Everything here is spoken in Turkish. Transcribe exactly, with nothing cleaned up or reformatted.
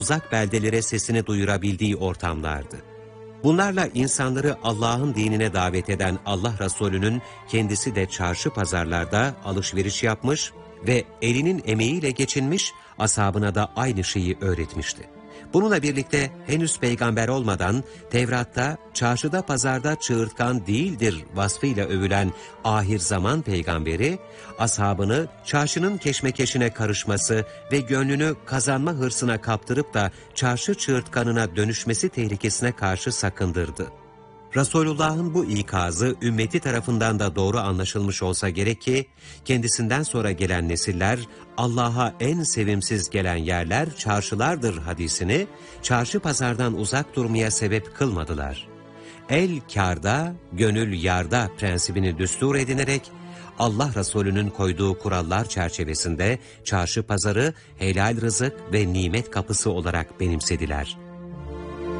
uzak beldelere sesini duyurabildiği ortamlardı. Bunlarla insanları Allah'ın dinine davet eden Allah Resulü'nün kendisi de çarşı pazarlarda alışveriş yapmış ve elinin emeğiyle geçinmiş, ashabına da aynı şeyi öğretmişti. Bununla birlikte henüz peygamber olmadan Tevrat'ta çarşıda pazarda çığırtkan değildir vasfıyla övülen ahir zaman peygamberi, ashabını çarşının keşmekeşine karışması ve gönlünü kazanma hırsına kaptırıp da çarşı çığırtkanına dönüşmesi tehlikesine karşı sakındırdı. Resulullah'ın bu ikazı ümmeti tarafından da doğru anlaşılmış olsa gerek ki, kendisinden sonra gelen nesiller Allah'a en sevimsiz gelen yerler çarşılardır hadisini, çarşı pazardan uzak durmaya sebep kılmadılar. El kârda, gönül yarda prensibini düstur edinerek, Allah Resulü'nün koyduğu kurallar çerçevesinde çarşı pazarı helal rızık ve nimet kapısı olarak benimsediler.